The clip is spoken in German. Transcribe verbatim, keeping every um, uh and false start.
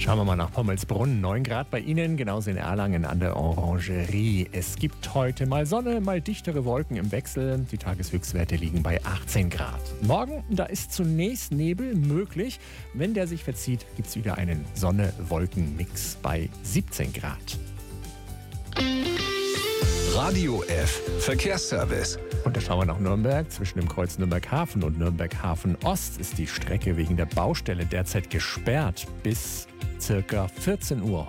Schauen wir mal nach Pommelsbrunn. neun Grad bei Ihnen, genauso in Erlangen an der Orangerie. Es gibt heute mal Sonne, mal dichtere Wolken im Wechsel. Die Tageshöchstwerte liegen bei achtzehn Grad. Morgen, da ist zunächst Nebel möglich. Wenn der sich verzieht, gibt es wieder einen Sonne-Wolken-Mix bei siebzehn Grad. Radio F. Verkehrsservice. Und da schauen wir nach Nürnberg. Zwischen dem Kreuz Nürnberg-Hafen und Nürnberg-Hafen-Ost ist die Strecke wegen der Baustelle derzeit gesperrt bis circa vierzehn Uhr.